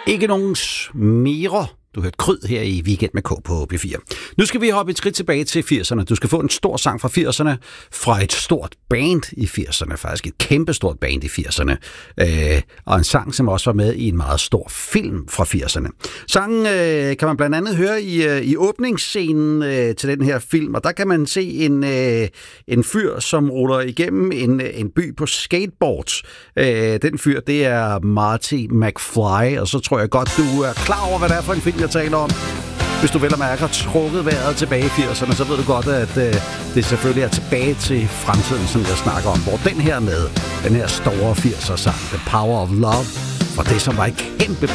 Ikke nogen smere. Du hørte Kryd her i Weekend med K på B4. Nu skal vi hoppe et skridt tilbage til 80'erne. Du skal få en stor sang fra 80'erne, fra et stort band i 80'erne, faktisk et kæmpestort band i 80'erne, og en sang, som også var med i en meget stor film fra 80'erne. Sangen kan man blandt andet høre i åbningsscenen til den her film, og der kan man se en fyr, som ruller igennem en by på skateboards. Den fyr, det er Marty McFly, og så tror jeg godt, du er klar over, hvad det er for en film, jeg taler om. Hvis du vel og mærke har trukket vejret tilbage i 80'erne, så ved du godt, at det selvfølgelig er tilbage til fremtiden, som jeg snakker om. Hvor den her store 80'er sang, The Power of Love, og det som var et kæmpe